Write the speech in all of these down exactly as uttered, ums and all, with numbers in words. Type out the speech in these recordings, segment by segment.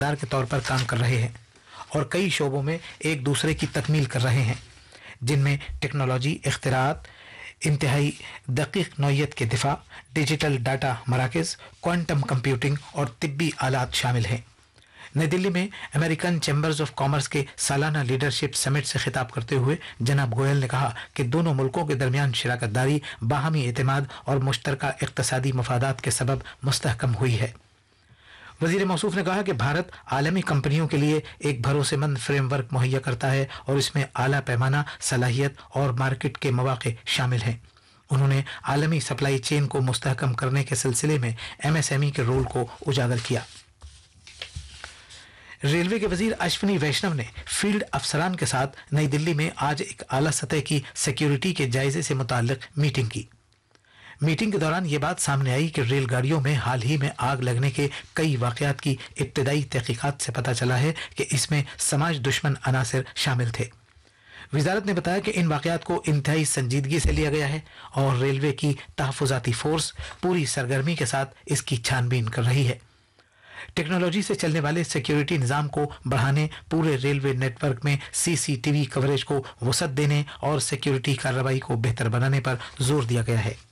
के तौर पर काम कर रहे हैं और कई शोबों में एक दूसरे की तकमील कर रहे हैं, जिनमें टेक्नोलॉजी, इख्तिरात, इंतहाई दकीक नौयत के दिफा, डिजिटल डाटा मराकज़, क्वांटम कंप्यूटिंग और तिब्बी आलात शामिल हैं। नई दिल्ली में अमेरिकन चैम्बर्स ऑफ कॉमर्स के सालाना लीडरशिप समिट से खिताब करते हुए जनाब गोयल ने कहा कि दोनों मुल्कों के दरमियान शराकत दारी, बाहमी एतमाद और मुश्तरका इक़्तिसादी मफादात के सबब मुस्तहकम हुई है। वज़ीर मौसूफ ने कहा कि भारत आलमी कंपनियों के लिए एक भरोसेमंद फ्रेमवर्क मुहैया करता है और इसमें आला पैमाना, सलाहियत और मार्केट के मौक़े शामिल हैं। उन्होंने आलमी सप्लाई चेन को मुस्तहकम करने के सिलसिले में एमएसएमई के रोल को उजागर किया। रेलवे के वजीर अश्विनी वैष्णव ने फील्ड अफसरान के साथ नई दिल्ली में आज एक आला सतह की सिक्योरिटी के जायजे से मुताल्लिक मीटिंग की। मीटिंग के दौरान ये बात सामने आई कि रेलगाड़ियों में हाल ही में आग लगने के कई वाक़यात की इब्तदाई तहकीकात से पता चला है कि इसमें समाज दुश्मन अनासिर शामिल थे। वजारत ने बताया कि इन वाक़यात को इंतहाई संजीदगी से लिया गया है और रेलवे की तहफ़्फ़ुज़ाती फ़ोर्स पूरी सरगर्मी के साथ इसकी छानबीन कर रही है। टेक्नोलॉजी से चलने वाले सिक्योरिटी निज़ाम को बढ़ाने, पूरे रेलवे नेटवर्क में सीसीटीवी कवरेज को वसअत देने और सिक्योरिटी कार्रवाई को बेहतर बनाने पर जोर दिया गया है।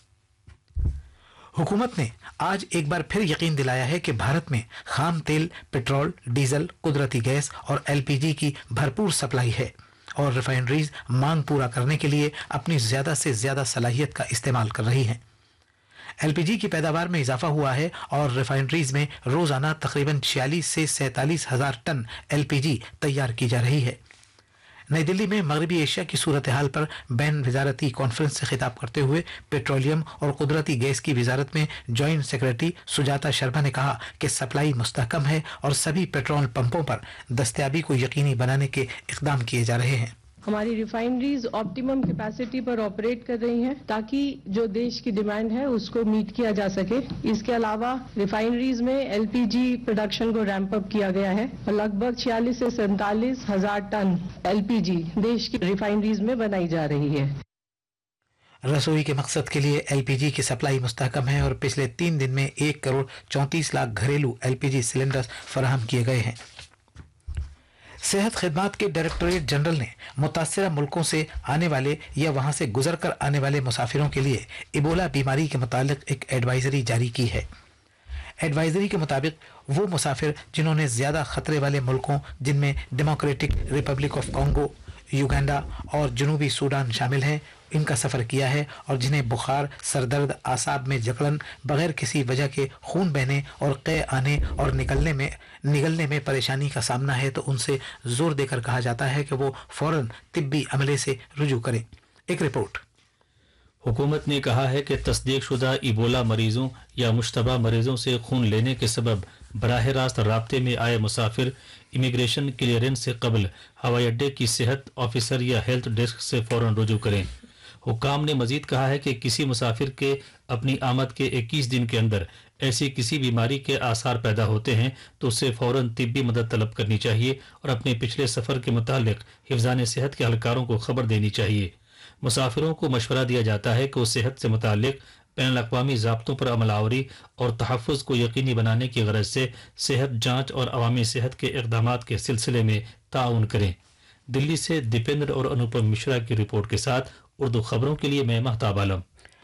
हुकूमत ने आज एक बार फिर यकीन दिलाया है कि भारत में खाम तेल, पेट्रोल, डीजल, कुदरती गैस और एलपीजी की भरपूर सप्लाई है और रिफाइनरीज मांग पूरा करने के लिए अपनी ज्यादा से ज्यादा सलाहियत का इस्तेमाल कर रही हैं। एलपीजी की पैदावार में इजाफा हुआ है और रिफाइनरीज में रोजाना तकरीबन छियालीस से सैंतालीस हजार टन एलपीजी तैयार की जा रही है। नई दिल्ली में मगरबी एशिया की सूरत हाल पर बैन वजारती कॉन्फ्रेंस से खिताब करते हुए पेट्रोलियम और कुदरती गैस की वजारत में जॉइंट सेक्रेटरी सुजाता शर्मा ने कहा कि सप्लाई मुस्तहकम है और सभी पेट्रोल पंपों पर दस्तयाबी को यकीनी बनाने के इकदाम किए जा रहे हैं। हमारी रिफाइनरीज ऑप्टिमम कैपेसिटी पर ऑपरेट कर रही हैं ताकि जो देश की डिमांड है उसको मीट किया जा सके। इसके अलावा रिफाइनरीज में एलपीजी प्रोडक्शन को रैंप अप किया गया है और लगभग छियालीस से सैंतालीस हजार टन एलपीजी देश की रिफाइनरीज में बनाई जा रही है। रसोई के मकसद के लिए एलपीजी की सप्लाई मुस्तहकम है और पिछले तीन दिन में एक करोड़ चौंतीस लाख घरेलू एलपीजी सिलेंडर फराहम किए गए हैं। सेहत खिदमात के डायरेक्टोरेट जनरल ने मुतासिरा मुल्कों से आने वाले या वहां से गुजर कर आने वाले मुसाफिरों के लिए इबोला बीमारी के मुतालिक एक एडवाइजरी जारी की है। एडवाइजरी के मुताबिक वो मुसाफिर जिन्होंने ज्यादा खतरे वाले मुल्कों, जिनमें democratic Republic of Congo, Uganda और जनूबी सूडान शामिल हैं, इनका सफ़र किया है और जिन्हें बुखार, सरदर्द, आसाब में जकड़न, बगैर किसी वजह के खून बहने और क़े आने और निकलने में निगलने में परेशानी का सामना है, तो उनसे जोर देकर कहा जाता है कि वो फौरन तिब्बी अमले से रुजू करें। एक रिपोर्ट। हुकूमत ने कहा है कि तस्दीक शुदा इबोला मरीजों या मुश्तबा मरीजों से खून लेने के सबब बराह रास्त राब्ते में आए मुसाफिर इमिग्रेशन क्लियरेंस से कबल हवाई अड्डे की सेहत ऑफिसर या हेल्थ डेस्क से फौरन रुजू करें। हुक्काम ने मजीद कहा है कि किसी मुसाफिर के अपनी आमद के इक्कीस दिन के अंदर ऐसी किसी बीमारी के आसार पैदा होते हैं तो उससे फौरन तिब्बी मदद तलब करनी चाहिए और अपने पिछले सफ़र के मुतालिक हिफ्ज़ान सेहत के अहलकारों को खबर देनी चाहिए। मुसाफिरों को मशवरा दिया जाता है कि वो सेहत से मुतालिक बैनुल अक़वामी ज़ाब्तों पर अमलावरी और तहफ़्फ़ुज़ को यकीनी बनाने की गरज से सेहत जाँच और अवामी सेहत के इक़दामात के सिलसिले में ताउन करें। दिल्ली से दीपेंद्र और अनुपम मिश्रा की रिपोर्ट के साथ उर्दू खबरों के लिए मैं महताब आलम।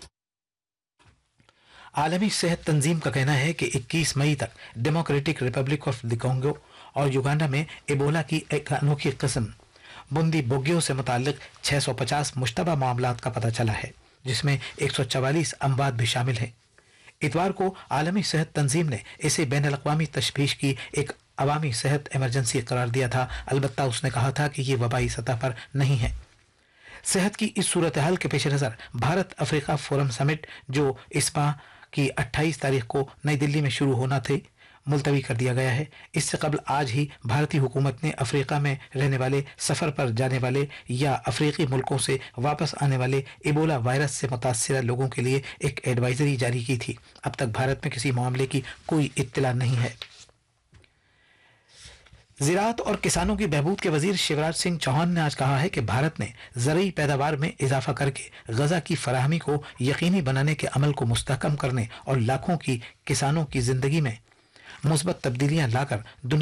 आलमी सेहत तंजीम का कहना है कि इक्कीस मई तक democratic Republic of the Congo और युगांडा में इबोला की एक अनोखी किस्म बुंदी बोगियो से मुताल्लिक छह सौ पचास मुश्तबा मामलात का पता चला है, जिसमें एक सौ चवालीस अमवात भी शामिल हैं। इतवार को आलमी सेहत तंजीम ने इसे बैनुल अक़वामी तशवीश की एक अवामी सेहत इमरजेंसी करार दिया था। अलबत्ता उसने कहा था कि ये वबाई सतह पर नहीं है। सेहत की इस सूरत हाल के पेश नज़र भारत अफ्रीका फोरम समिट, जो इस माह की अट्ठाईस तारीख को नई दिल्ली में शुरू होना थी, मुलतवी कर दिया गया है। इससे कबल आज ही भारतीय हुकूमत ने अफ्रीका में रहने वाले, सफ़र पर जाने वाले या अफ्रीकी मुल्कों से वापस आने वाले इबोला वायरस से मुतासिर लोगों के लिए एक एडवाइजरी जारी की थी। अब तक भारत में किसी मामले की कोई इत्तला नहीं है। ज़राअत और किसानों की बहबूद के वजीर शिवराज सिंह चौहान ने आज कहा है कि भारत ने ज़रई पैदावार में इजाफा करके ग़ज़ा की फराहमी को यकीनी बनाने के अमल को मुस्तहकम करने और लाखों की किसानों की ज़िंदगी में मुस्बत तब्दीलियां लाकर दुनिया